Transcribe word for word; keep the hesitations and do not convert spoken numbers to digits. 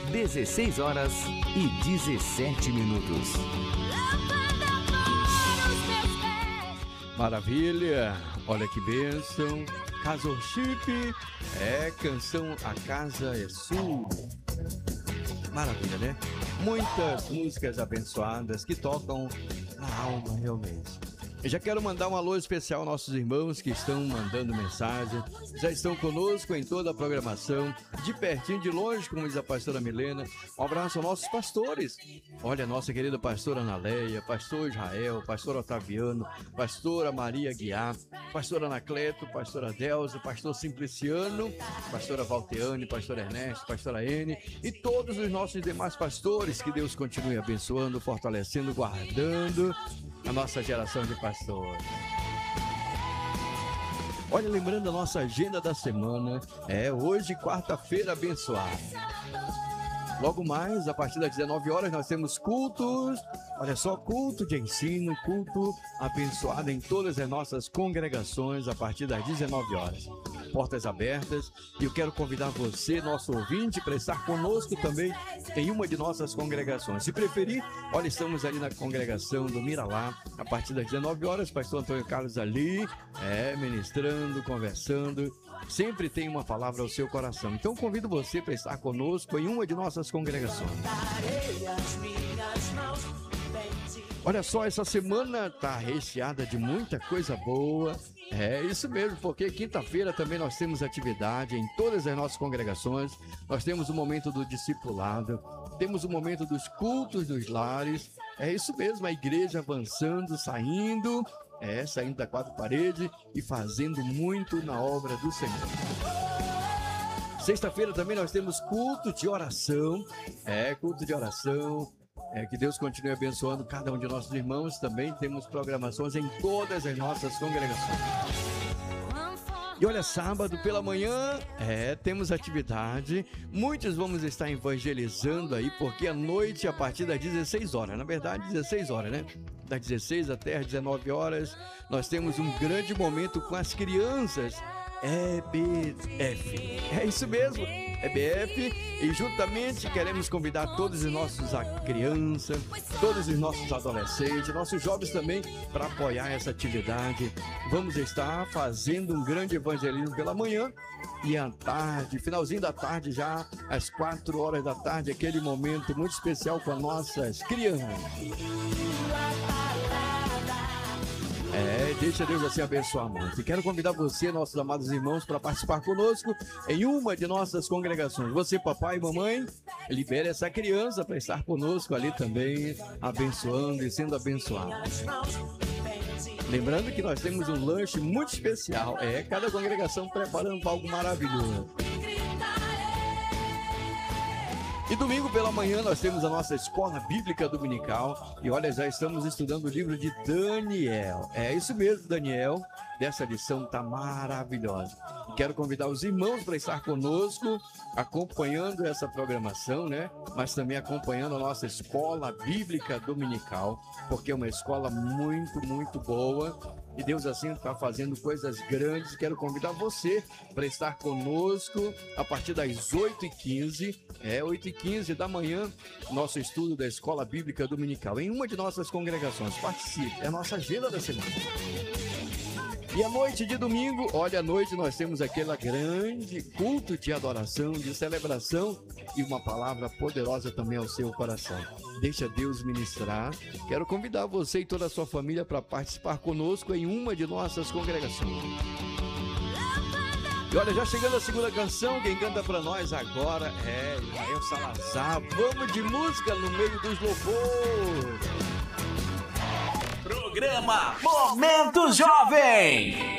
dezesseis horas e dezessete minutos. Maravilha, olha que bênção. Casa Worship, é canção A Casa é Sua. Maravilha, né? Muitas músicas abençoadas que tocam na alma realmente. Eu já quero mandar um alô especial aos nossos irmãos que estão mandando mensagem, já estão conosco em toda a programação, de pertinho, de longe, como diz a pastora Milena. Um abraço aos nossos pastores. Olha, a nossa querida pastora Analeia, pastor Israel, pastor Otaviano, pastora Maria Guiar, pastora Anacleto, pastora Delza, pastor Simpliciano, pastora Valteane, pastor Ernesto, pastora N e todos os nossos demais pastores. Que Deus continue abençoando, fortalecendo, guardando a nossa geração de pastores. Olha, lembrando a nossa agenda da semana, é hoje, quarta-feira abençoada. Logo mais, a partir das dezenove horas, nós temos cultos, olha só, culto de ensino, culto abençoado em todas as nossas congregações, a partir das dezenove horas. Portas abertas, e eu quero convidar você, nosso ouvinte, para estar conosco também em uma de nossas congregações. Se preferir, olha, estamos ali na congregação do Miralá, a partir das dezenove horas, pastor Antônio Carlos ali, é, ministrando, conversando, sempre tem uma palavra ao seu coração. Então convido você para estar conosco em uma de nossas congregações. Olha só, essa semana está recheada de muita coisa boa. É isso mesmo, porque quinta-feira também nós temos atividade em todas as nossas congregações. Nós temos o momento do discipulado, temos o momento dos cultos dos lares. É isso mesmo, a igreja avançando, saindo, é, saindo da quatro paredes e fazendo muito na obra do Senhor. Sexta-feira também nós temos culto de oração, é, culto de oração. É, que Deus continue abençoando cada um de nossos irmãos. Também temos programações em todas as nossas congregações. E olha, sábado pela manhã, é, temos atividade. Muitos vamos estar evangelizando aí, porque à noite, a partir das dezesseis horas, na verdade, dezesseis horas, né? Das dezesseis até as dezenove horas, nós temos um grande momento com as crianças. E B F. É isso mesmo, E B F. E juntamente queremos convidar todos os nossos crianças, todos os nossos adolescentes, nossos jovens também, para apoiar essa atividade. Vamos estar fazendo um grande evangelismo pela manhã e à tarde, finalzinho da tarde, já às quatro horas da tarde, aquele momento muito especial com as nossas crianças. É, deixa Deus assim abençoar muito. E quero convidar você, nossos amados irmãos, para participar conosco em uma de nossas congregações. Você, papai e mamãe, libere essa criança para estar conosco ali também, abençoando e sendo abençoado. Lembrando que nós temos um lanche muito especial. É, cada congregação preparando algo maravilhoso. E domingo pela manhã nós temos a nossa escola bíblica dominical. E olha, já estamos estudando o livro de Daniel. É isso mesmo, Daniel. Dessa lição tá maravilhosa. E quero convidar os irmãos para estar conosco, acompanhando essa programação, né? Mas também acompanhando a nossa escola bíblica dominical, porque é uma escola muito, muito boa. E Deus assim está fazendo coisas grandes. Quero convidar você para estar conosco a partir das oito e quinze, é oito e quinze da manhã, nosso estudo da Escola Bíblica Dominical, em uma de nossas congregações. Participe, é a nossa agenda da semana. E à noite de domingo, olha, à noite nós temos aquele grande culto de adoração, de celebração e uma palavra poderosa também ao seu coração. Deixa Deus ministrar. Quero convidar você e toda a sua família para participar conosco em uma de nossas congregações. E olha, já chegando a segunda canção, quem canta para nós agora é Israel Salazar. Vamos de música no meio dos louvores. Programa Momento Jovem.